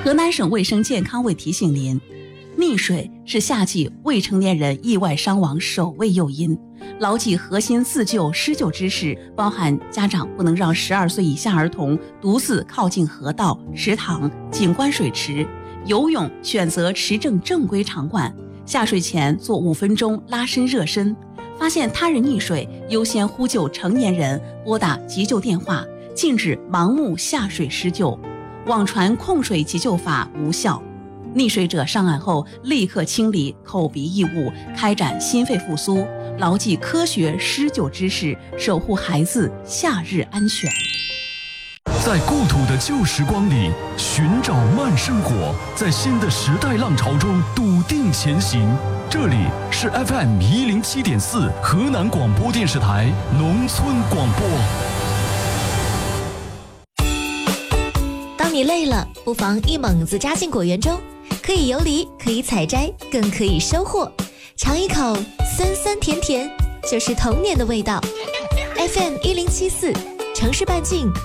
河南省卫生健康委提醒您，溺水是夏季未成年人意外伤亡首位诱因。牢记核心自救施救知识，包含家长不能让12岁以下儿童独自靠近河道、池塘、景观水池；游泳选择持证正规场馆；下水前做5分钟拉伸热身；发现他人溺水，优先呼救成年人，拨打急救电话，禁止盲目下水施救。网传控水急救法无效，溺水者上岸后立刻清理口鼻异物，开展心肺复苏，牢记科学施救知识，守护孩子夏日安全。 在故土的旧时光里寻找慢生活，在新的时代浪潮中笃定前行。这里是 FM107.4 河南广播电视台农村广播。 当你累了，不妨一猛子扎进果园中，可以游离，可以采摘，更可以收获。尝一口酸酸甜甜，就是童年的味道。FM1074城市半径